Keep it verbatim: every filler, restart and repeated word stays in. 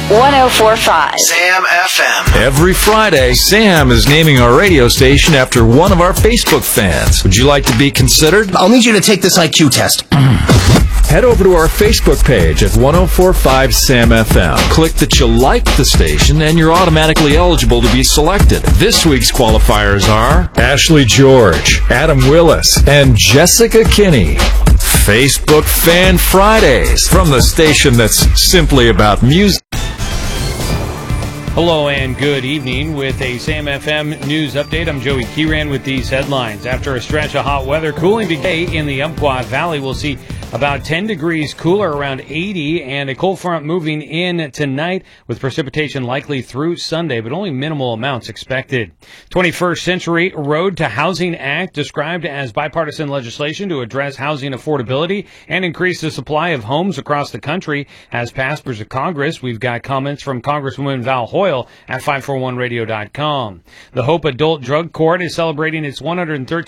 one oh four point five. Sam F M. Every Friday, Sam is naming our radio station after one of our Facebook fans. Would you like to be considered? I'll need you to take this I Q test. Head over to our Facebook page at one oh four point five Sam F M. Click that you like the station, and you're automatically eligible to be selected. This week's qualifiers are Ashley George, Adam Willis, and Jessica Kinney. Facebook Fan Fridays from the station that's simply about music. Hello and good evening with a Sam F M news update. I'm Joey Kieran with these headlines. After a stretch of hot weather cooling today in the Umpqua Valley, we'll see about ten degrees cooler, around eighty, and a cold front moving in tonight with precipitation likely through Sunday, but only minimal amounts expected. twenty-first Century Road to Housing Act described as bipartisan legislation to address housing affordability and increase the supply of homes across the country has passed members of Congress. We've got comments from Congresswoman Val Hoyle at five forty-one radio dot com. The Hope Adult Drug Court is celebrating its one hundred thirteenth